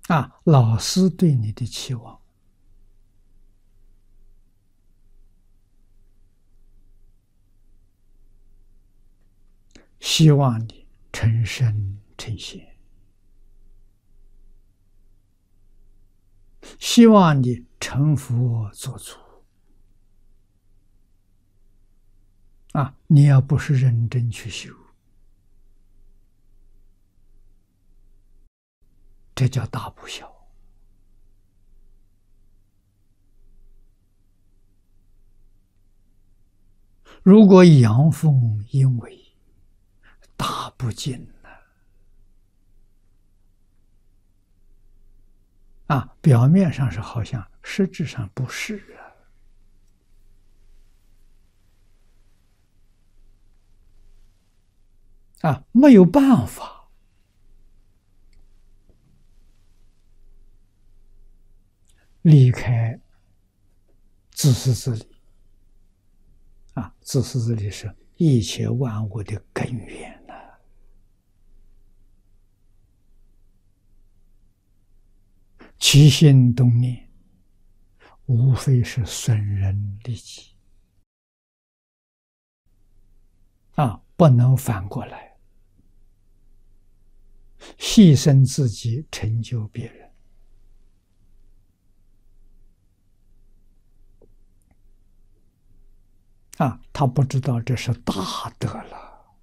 老师对你的期望，希望你成圣成贤，希望你成佛做主。你要不是认真去修，这叫大不孝。如果阳奉阴违，大不敬表面上是好像，实质上不是没有办法离开自私自利自私自利是一切万物的根源起心动念，无非是损人利己不能反过来牺牲自己成就别人他不知道这是大德了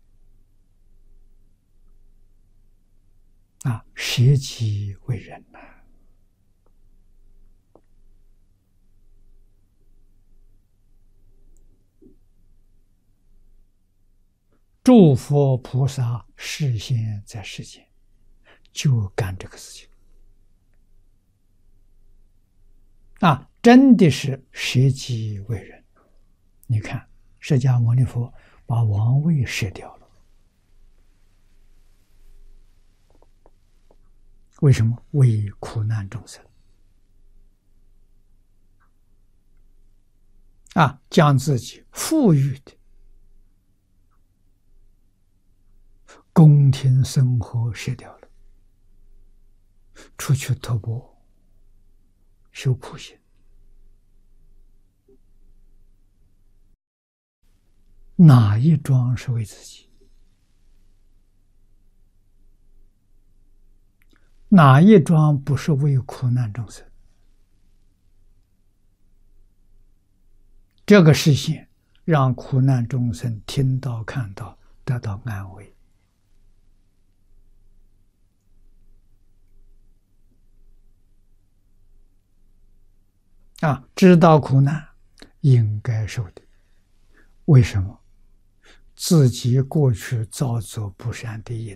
舍己为人诸佛菩萨示现在世间，就干这个事情真的是舍己为人。你看，释迦牟尼佛把王位舍掉了，为什么？为苦难众生将自己富裕的宫廷生活舍掉了，出去托钵修苦行。哪一桩是为自己？哪一桩不是为苦难众生？这个实现让苦难众生听到看到，得到安慰知道苦难应该受的。为什么？自己过去造作不善的因，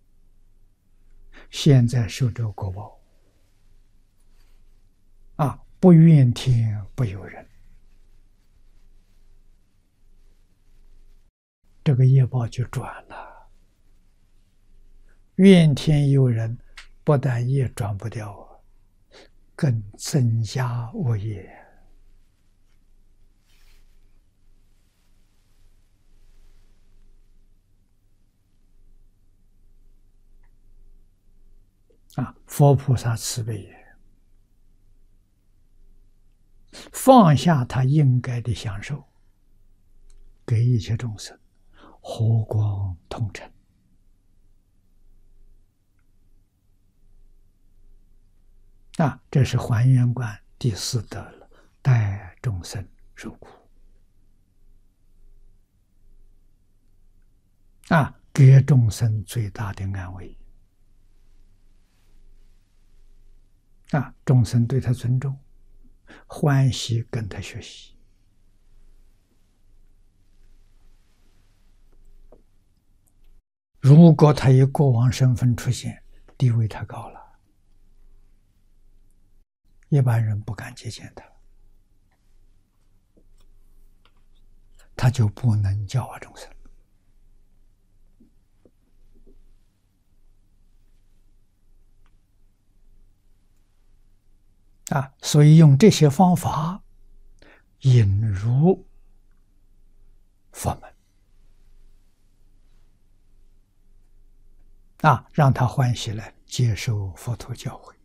现在受这果报不怨天不尤人，这个业报就转了。怨天尤人，不但业转不掉更增加恶业佛菩萨慈悲也，放下他应该的享受，给一切众生和光同尘这是还原观第四德了，代众生受苦给众生最大的安慰众生对他尊重，欢喜跟他学习。如果他以国王身份出现，地位太高了，一般人不敢接见他就不能教化众生所以用这些方法引入佛门让他欢喜来接受佛陀教诲。